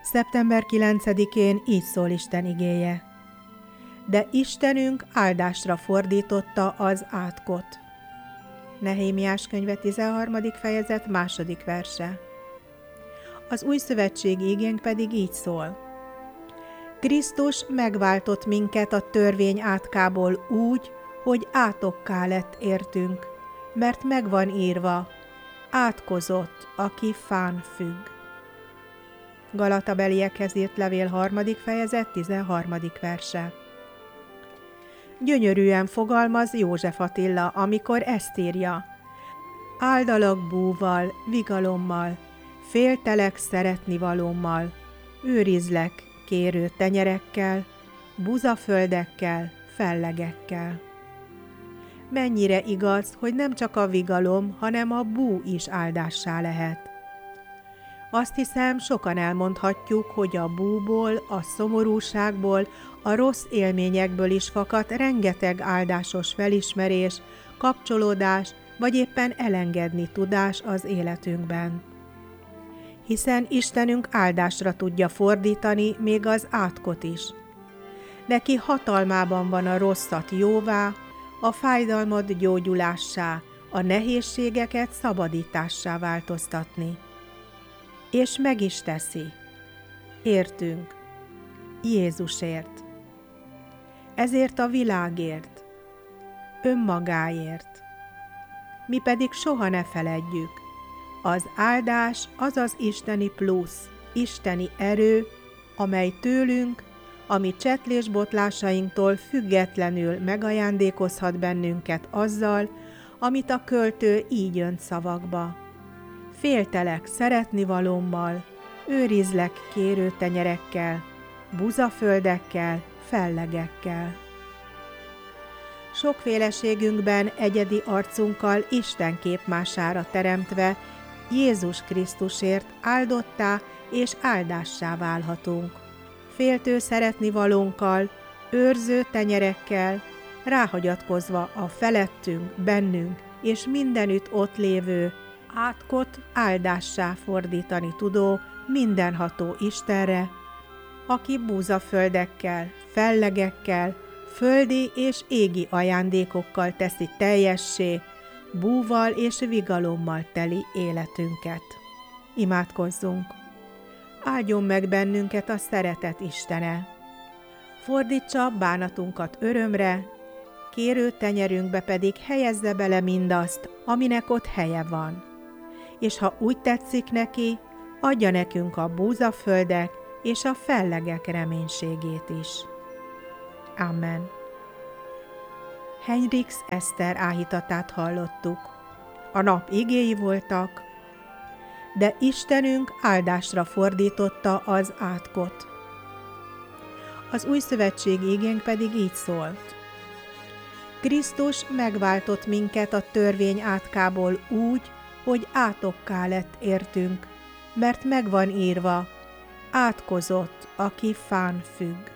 Szeptember 9-én így szól Isten igéje. De Istenünk áldásra fordította az átkot. Nehémiás könyve 13. fejezet 2. verse. Az új szövetségi igénk pedig így szól. Krisztus megváltott minket a törvény átkából úgy, hogy átokká lett értünk, mert megvan írva, átkozott, aki fán függ. Galatabeliekhez írt levél 3. fejezet 13. verse. Gyönyörűen fogalmaz József Attila, amikor ezt írja. Áldalak búval, vigalommal, féltelek szeretnivalómmal, őrizlek kérő tenyerekkel, buzaföldekkel, fellegekkel. Mennyire igaz, hogy nem csak a vigalom, hanem a bú is áldássá lehet. Azt hiszem, sokan elmondhatjuk, hogy a búból, a szomorúságból, a rossz élményekből is fakad rengeteg áldásos felismerés, kapcsolódás, vagy éppen elengedni tudás az életünkben. Hiszen Istenünk áldásra tudja fordítani még az átkot is. Neki hatalmában van a rosszat jóvá, a fájdalmat gyógyulássá, a nehézségeket szabadítássá változtatni. És meg is teszi. Értünk. Jézusért. Ezért a világért. Önmagáért. Mi pedig soha ne feledjük. Az áldás az az isteni plusz, isteni erő, amely tőlünk, ami csetlésbotlásainktól függetlenül megajándékozhat bennünket azzal, amit a költő így önt szavakba. Féltelek szeretnivalómmal, őrizlek kérő tenyerekkel, buzaföldekkel, fellegekkel. Sokféleségünkben egyedi arcunkkal Isten képmására teremtve Jézus Krisztusért áldottá és áldássá válhatunk. Féltő szeretnivalónkkal, őrző tenyerekkel, ráhagyatkozva a felettünk, bennünk és mindenütt ott lévő, átkot áldássá fordítani tudó, mindenható Istenre, aki búzaföldekkel, fellegekkel, földi és égi ajándékokkal teszi teljessé, búval és vigalommal teli életünket. Imádkozzunk! Áldjon meg bennünket a szeretet Istene! Fordítsa bánatunkat örömre, kérő tenyerünkbe pedig helyezze bele mindazt, aminek ott helye van. És ha úgy tetszik neki, adja nekünk a búzaföldek és a fellegek reménységét is. Amen. Henriks Eszter áhítatát hallottuk. A nap igéi voltak, de Istenünk áldásra fordította az átkot. Az új szövetségi igénk pedig így szólt. Krisztus megváltott minket a törvény átkából úgy, hogy átokká lett értünk, mert megvan írva, átkozott, aki fán függ.